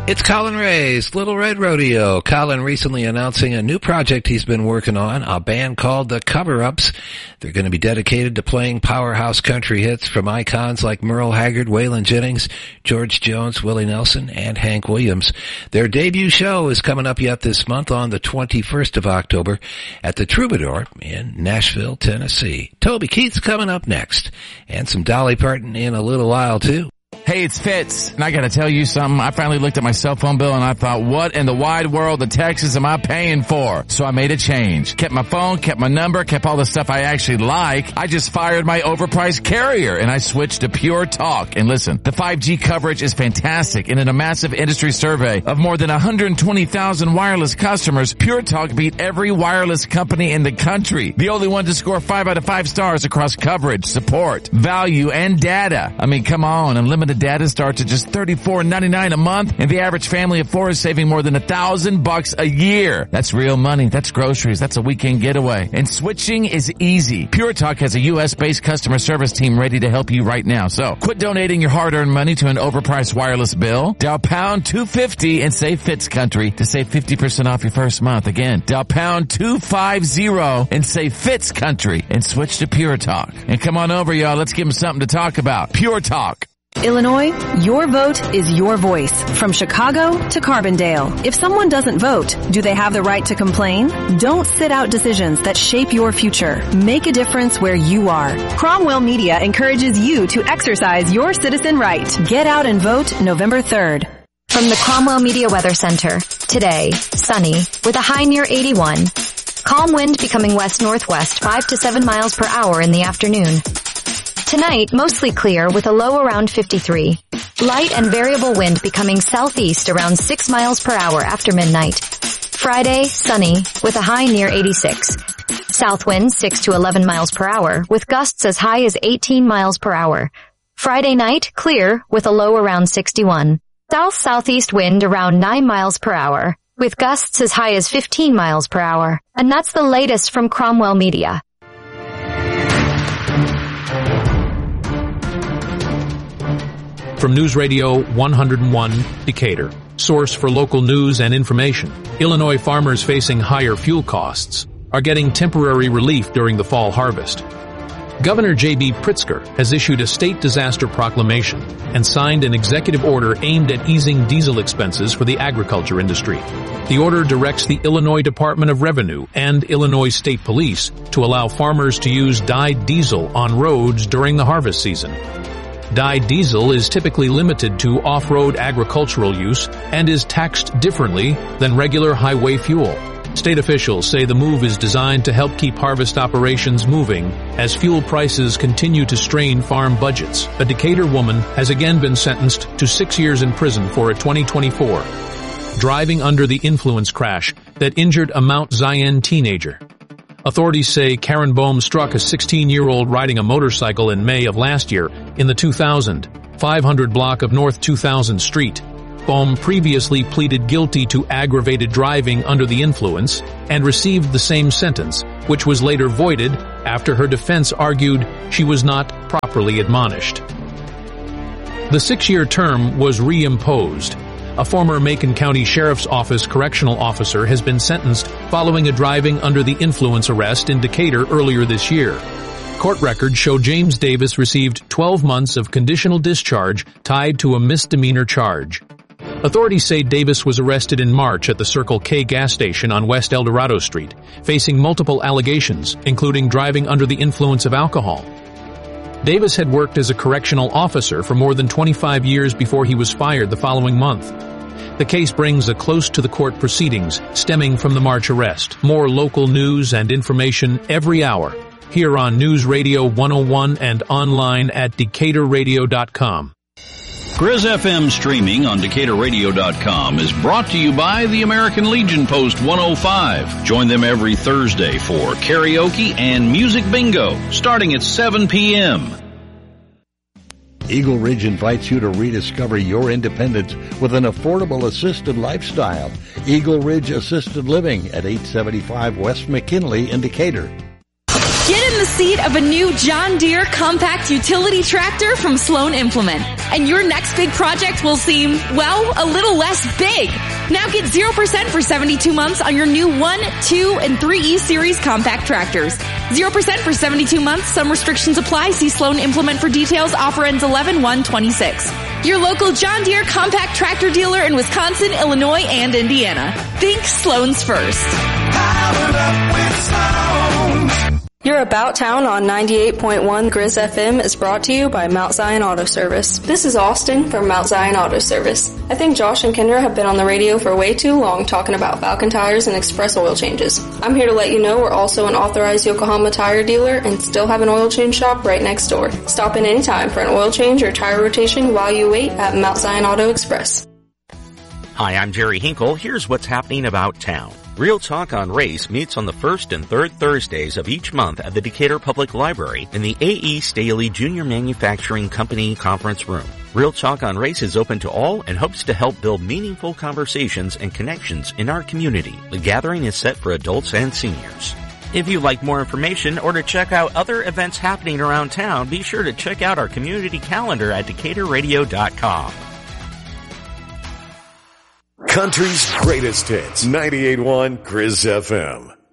It's Colin Ray's Little Red Rodeo. Colin recently announcing a new project he's been working on, a band called The Cover-Ups. They're going to be dedicated to playing powerhouse country hits from icons like Merle Haggard, Waylon Jennings, George Jones, Willie Nelson, and Hank Williams. Their debut show is coming up yet this month on the 21st of October at the Troubadour in Nashville, Tennessee. Toby Keith's coming up next, and some Dolly Parton in a little while, too. Hey, it's Fitz, and I gotta tell you something. I finally looked at my cell phone bill and I thought, what in the wide world of Texas am I paying for? So I made a change. Kept my phone, kept my number, kept all the stuff I actually like. I just fired my overpriced carrier and I switched to Pure Talk. And listen, the 5G coverage is fantastic, and in a massive industry survey of more than 120,000 wireless customers, Pure Talk beat every wireless company in the country. The only one to score 5 out of 5 stars across coverage, support, value, and data. I mean, come on, unlimited data starts at just $34.99 a month, and the average family of 4 is saving more than $1,000 a year. That's real money. That's groceries. That's a weekend getaway. And switching is easy. Pure Talk has a U.S.-based customer service team ready to help you right now. So quit donating your hard-earned money to an overpriced wireless bill. Dial pound 250 and say Fitz Country to save 50% off your first month. Again, dial pound 250 and say Fitz Country and switch to Pure Talk. And come on over, y'all. Let's give them something to talk about. Pure Talk. Illinois, your vote is your voice. From Chicago to Carbondale. If someone doesn't vote, do they have the right to complain? Don't sit out decisions that shape your future. Make a difference where you are. Cromwell Media encourages you to exercise your citizen right. Get out and vote November 3rd. From the Cromwell Media Weather Center. Today, sunny with a high near 81. Calm wind becoming west-northwest 5 to 7 miles per hour in the afternoon. Tonight, mostly clear with a low around 53. Light and variable wind becoming southeast around 6 miles per hour after midnight. Friday, sunny with a high near 86. South wind 6 to 11 miles per hour with gusts as high as 18 miles per hour. Friday night, clear with a low around 61. South-southeast wind around 9 miles per hour with gusts as high as 15 miles per hour. And that's the latest from Cromwell Media. From News Radio 101 Decatur, source for local news and information, Illinois farmers facing higher fuel costs are getting temporary relief during the fall harvest. Governor J.B. Pritzker has issued a state disaster proclamation and signed an executive order aimed at easing diesel expenses for the agriculture industry. The order directs the Illinois Department of Revenue and Illinois State Police to allow farmers to use dyed diesel on roads during the harvest season. Dyed diesel is typically limited to off-road agricultural use and is taxed differently than regular highway fuel. State officials say the move is designed to help keep harvest operations moving as fuel prices continue to strain farm budgets. A Decatur woman has again been sentenced to 6 years in prison for a 2024 driving under the influence crash that injured a Mount Zion teenager. Authorities say Karen Bohm struck a 16-year-old riding a motorcycle in May of last year in the 500 block of North 2000 Street. Bohm previously pleaded guilty to aggravated driving under the influence and received the same sentence, which was later voided after her defense argued she was not properly admonished. The 6-year term was reimposed. A former Macon County Sheriff's Office correctional officer has been sentenced following a driving under the influence arrest in Decatur earlier this year. Court records show James Davis received 12 months of conditional discharge tied to a misdemeanor charge. Authorities say Davis was arrested in March at the Circle K gas station on West El Dorado Street, facing multiple allegations, including driving under the influence of alcohol. Davis had worked as a correctional officer for more than 25 years before he was fired the following month. The case brings a close to the court proceedings stemming from the March arrest. More local news and information every hour here on News Radio 101 and online at DecaturRadio.com. Grizz FM streaming on DecaturRadio.com is brought to you by the American Legion Post 105. Join them every Thursday for karaoke and music bingo starting at 7 p.m. Eagle Ridge invites you to rediscover your independence with an affordable assisted lifestyle. Eagle Ridge Assisted Living at 875 West McKinley in Decatur. Get in the the seat of a new John Deere compact utility tractor from Sloan Implement. And your next big project will seem, well, a little less big. Now get 0% for 72 months on your new 1, 2, and 3E Series compact tractors. 0% for 72 months. Some restrictions apply. See Sloan Implement for details. Offer ends 11/1/26. Your local John Deere compact tractor dealer in Wisconsin, Illinois, and Indiana. Think Sloan's first. Powered up with Sloan. Your About Town on 98.1 Grizz FM is brought to you by Mount Zion Auto Service. This is Austin from Mount Zion Auto Service. I think Josh and Kendra have been on the radio for way too long talking about Falcon tires and express oil changes. I'm here to let you know we're also an authorized Yokohama tire dealer and still have an oil change shop right next door. Stop in anytime for an oil change or tire rotation while you wait at Mount Zion Auto Express. Hi, I'm Jerry Hinkle. Here's what's happening about town. Real Talk on Race meets on the first and third Thursdays of each month at the Decatur Public Library in the A.E. Staley Junior Manufacturing Company Conference Room. Real Talk on Race is open to all and hopes to help build meaningful conversations and connections in our community. The gathering is set for adults and seniors. If you'd like more information or to check out other events happening around town, be sure to check out our community calendar at DecaturRadio.com. Country's greatest hits, 98.1 Grizz FM.